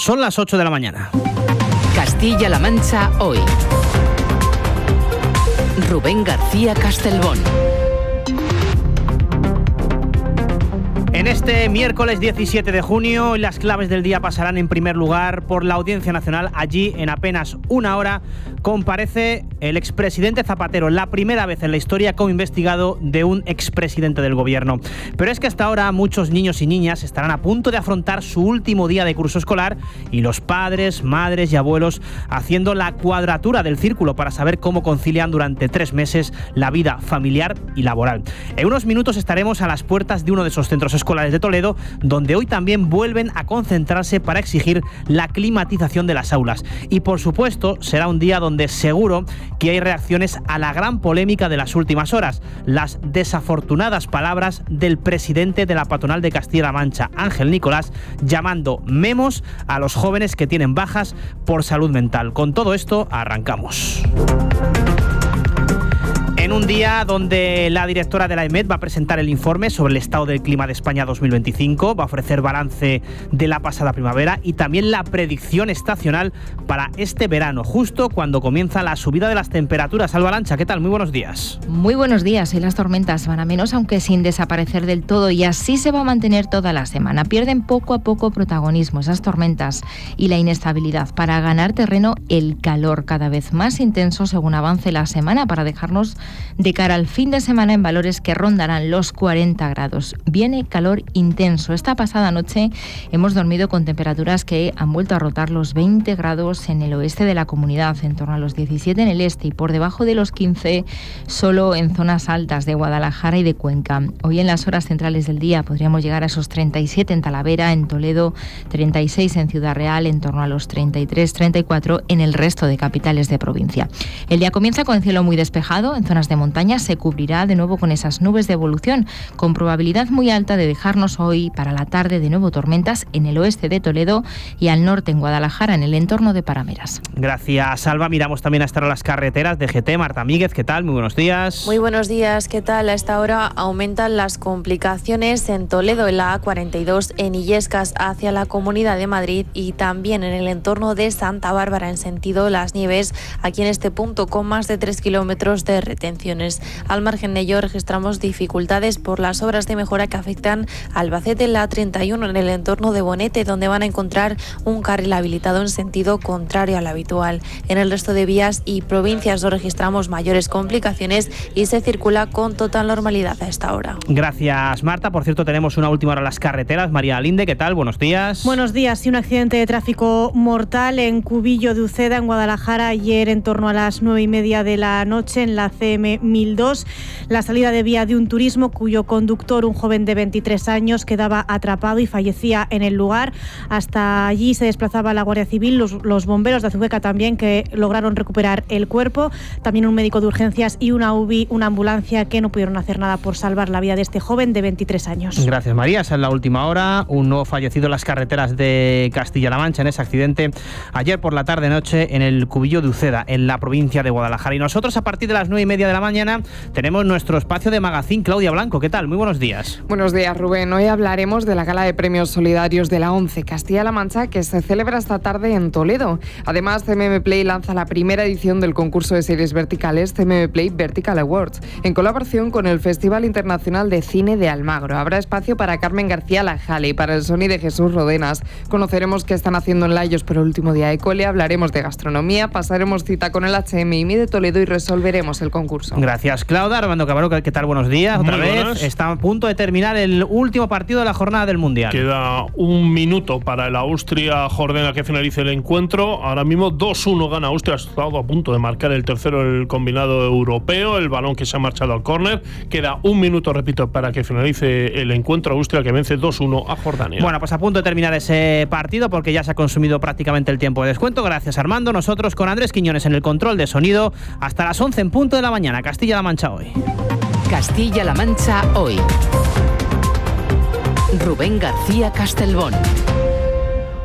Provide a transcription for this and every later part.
Son las 8 de la mañana. Castilla-La Mancha hoy. Rubén García Castelbón. En este miércoles 17 de junio, las claves del día pasarán en primer lugar por la Audiencia Nacional. Allí, en apenas una hora, comparece el expresidente Zapatero, la primera vez en la historia como investigado de un expresidente del gobierno. Pero es que hasta ahora muchos niños y niñas estarán a punto de afrontar su último día de curso escolar y los padres, madres y abuelos haciendo la cuadratura del círculo para saber cómo concilian durante 3 meses la vida familiar y laboral. En unos minutos estaremos a las puertas de uno de esos centros escolares de Toledo, donde hoy también vuelven a concentrarse para exigir la climatización de las aulas. Y por supuesto será un día donde seguro que hay reacciones a la gran polémica de las últimas horas, las desafortunadas palabras del presidente de la patronal de Castilla-La Mancha, Ángel Nicolás, llamando memos a los jóvenes que tienen bajas por salud mental. Con todo esto arrancamos. En un día donde la directora de la EMET va a presentar el informe sobre el estado del clima de España 2025, va a ofrecer balance de la pasada primavera y también la predicción estacional para este verano, justo cuando comienza la subida de las temperaturas. Alba Lancha, ¿qué tal? Muy buenos días. Muy buenos días. Y las tormentas van a menos, aunque sin desaparecer del todo, y así se va a mantener toda la semana. Pierden poco a poco protagonismo esas tormentas y la inestabilidad para ganar terreno el calor cada vez más intenso según avance la semana, para dejarnos de cara al fin de semana en valores que rondarán los 40 grados. Viene calor intenso. Esta pasada noche hemos dormido con temperaturas que han vuelto a rotar los 20 grados en el oeste de la comunidad, en torno a los 17 en el este y por debajo de los 15 solo en zonas altas de Guadalajara y de Cuenca. Hoy en las horas centrales del día podríamos llegar a esos 37 en Talavera, en Toledo, 36 en Ciudad Real, en torno a los 33, 34 en el resto de capitales de provincia. El día comienza con cielo muy despejado. En zonas de montaña se cubrirá de nuevo con esas nubes de evolución, con probabilidad muy alta de dejarnos hoy para la tarde de nuevo tormentas en el oeste de Toledo y al norte en Guadalajara, en el entorno de Parameras. Gracias, Alba. Miramos también a esta hora las carreteras de GT. Marta Míguez, ¿qué tal? Muy buenos días. Muy buenos días, ¿qué tal? A esta hora aumentan las complicaciones en Toledo, en la A42, en Illescas hacia la Comunidad de Madrid y también en el entorno de Santa Bárbara en sentido Las Nieves, aquí en este punto con más de 3 kilómetros de retenciones. Al margen de ello registramos dificultades por las obras de mejora que afectan a Albacete en la A31 en el entorno de Bonete, donde van a encontrar un carril habilitado en sentido contrario al habitual. En el resto de vías y provincias no registramos mayores complicaciones y se circula con total normalidad a esta hora. Gracias, Marta. Por cierto, tenemos una última hora en las carreteras. María Linde, ¿qué tal? Buenos días. Buenos días. Y un accidente de tráfico mortal en Cubillo de Uceda, en Guadalajara, ayer en torno a las 9:30 de la noche en la CM 1002, la salida de vía de un turismo cuyo conductor, un joven de 23 años, quedaba atrapado y fallecía en el lugar. Hasta allí se desplazaba la Guardia Civil, los bomberos de Azuqueca también, que lograron recuperar el cuerpo, también un médico de urgencias y una UBI, una ambulancia, que no pudieron hacer nada por salvar la vida de este joven de 23 años. Gracias, María. Esa es la última hora. Un nuevo fallecido en las carreteras de Castilla-La Mancha en ese accidente ayer por la tarde-noche en el Cubillo de Uceda, en la provincia de Guadalajara. Y nosotros, a partir de las 9:30 de la mañana, tenemos nuestro espacio de magazine. Claudia Blanco, ¿qué tal? Muy buenos días. Buenos días, Rubén. Hoy hablaremos de la gala de premios solidarios de la ONCE Castilla-La Mancha, que se celebra esta tarde en Toledo. Además, CMM Play lanza la primera edición del concurso de series verticales CMM Play Vertical Awards, en colaboración con el Festival Internacional de Cine de Almagro. Habrá espacio para Carmen García Lajale y para el Sony de Jesús Rodenas. Conoceremos qué están haciendo en Layos por el último día de cole, hablaremos de gastronomía, pasaremos cita con el HMI de Toledo y resolveremos el concurso. Gracias, Claudia. Armando Cabrero, ¿qué tal? Buenos días. Otra vez. Está a punto de terminar el último partido de la jornada del Mundial. Queda un minuto para el Austria-Jordania que finalice el encuentro. Ahora mismo 2-1 gana Austria. Ha estado a punto de marcar el tercero el combinado europeo. El balón que se ha marchado al córner. Queda un minuto, repito, para que finalice el encuentro. Austria que vence 2-1 a Jordania. Bueno, pues a punto de terminar ese partido porque ya se ha consumido prácticamente el tiempo de descuento. Gracias, Armando. Nosotros con Andrés Quiñones en el control de sonido hasta las 11 en punto de la mañana. Castilla-La Mancha hoy. Castilla-La Mancha hoy. Rubén García Castelbón.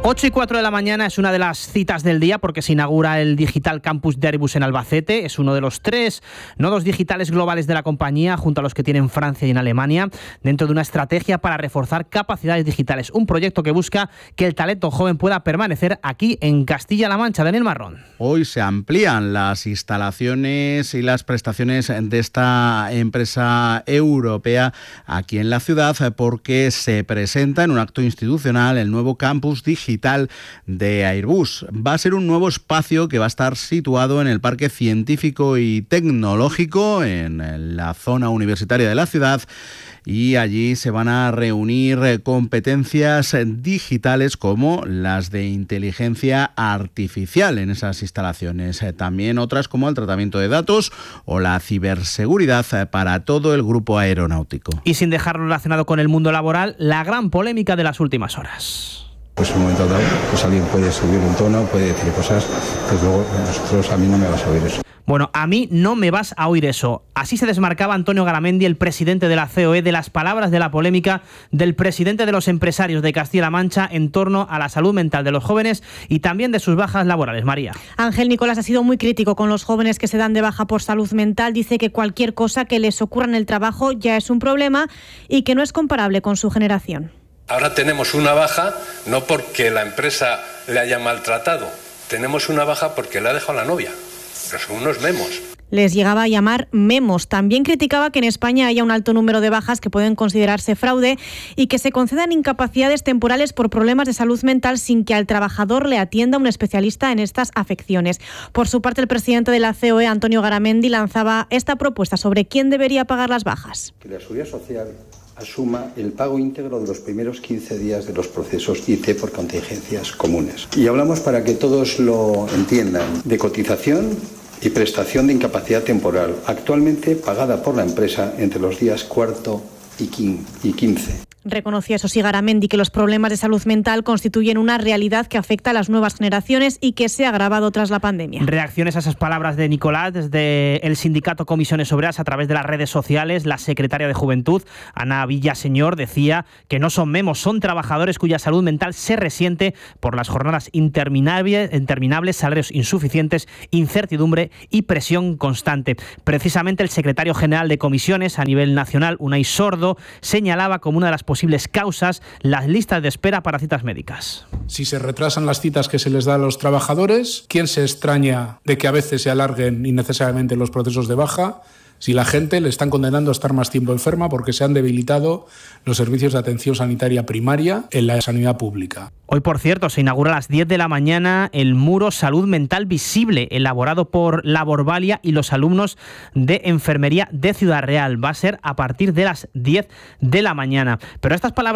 8:04 de la mañana es una de las citas del día porque se inaugura el Digital Campus de Airbus en Albacete. Es uno de los 3 nodos digitales globales de la compañía, junto a los que tienen Francia y en Alemania, dentro de una estrategia para reforzar capacidades digitales. Un proyecto que busca que el talento joven pueda permanecer aquí en Castilla-La Mancha. Daniel Marrón. Hoy se amplían las instalaciones y las prestaciones de esta empresa europea aquí en la ciudad porque se presenta en un acto institucional el nuevo campus digital de Airbus. Va a ser un nuevo espacio que va a estar situado en el Parque Científico y Tecnológico, en la zona universitaria de la ciudad, y allí se van a reunir competencias digitales como las de inteligencia artificial en esas instalaciones. También otras como el tratamiento de datos o la ciberseguridad para todo el grupo aeronáutico. Y sin dejarlo relacionado con el mundo laboral, la gran polémica de las últimas horas. Pues en un momento dado, pues alguien puede subir un tono, puede decir cosas, pues luego a mí no me vas a oír eso. Bueno, a mí no me vas a oír eso. Así se desmarcaba Antonio Garamendi, el presidente de la COE, de las palabras de la polémica del presidente de los empresarios de Castilla-La Mancha en torno a la salud mental de los jóvenes y también de sus bajas laborales. María. Ángel Nicolás ha sido muy crítico con los jóvenes que se dan de baja por salud mental. Dice que cualquier cosa que les ocurra en el trabajo ya es un problema y que no es comparable con su generación. Ahora tenemos una baja no porque la empresa le haya maltratado, tenemos una baja porque le ha dejado la novia. Pero son unos memos. Les llegaba a llamar memos. También criticaba que en España haya un alto número de bajas que pueden considerarse fraude y que se concedan incapacidades temporales por problemas de salud mental sin que al trabajador le atienda un especialista en estas afecciones. Por su parte, el presidente de la COE, Antonio Garamendi, lanzaba esta propuesta sobre quién debería pagar las bajas. Que la Seguridad Social asuma el pago íntegro de los primeros 15 días de los procesos IT por contingencias comunes. Y hablamos, para que todos lo entiendan, de cotización y prestación de incapacidad temporal, actualmente pagada por la empresa entre los días 4 y 15. Reconocía, eso sí, Garamendi, que los problemas de salud mental constituyen una realidad que afecta a las nuevas generaciones y que se ha agravado tras la pandemia. Reacciones a esas palabras de Nicolás desde el sindicato Comisiones Obreras a través de las redes sociales. La secretaria de Juventud, Ana Villaseñor, decía que no son memos, son trabajadores cuya salud mental se resiente por las jornadas interminables, salarios insuficientes, incertidumbre y presión constante. Precisamente el secretario general de Comisiones a nivel nacional, Unai Sordo, señalaba como una de las posibles causas las listas de espera para citas médicas. Si se retrasan las citas que se les da a los trabajadores, ¿quién se extraña de que a veces se alarguen innecesariamente los procesos de baja? Si la gente le están condenando a estar más tiempo enferma porque se han debilitado los servicios de atención sanitaria primaria en la sanidad pública. Hoy, por cierto, se inaugura a las 10 de la mañana el muro Salud Mental Visible, elaborado por Laborvalia y los alumnos de Enfermería de Ciudad Real. Va a ser a partir de las 10 de la mañana. Pero estas palabras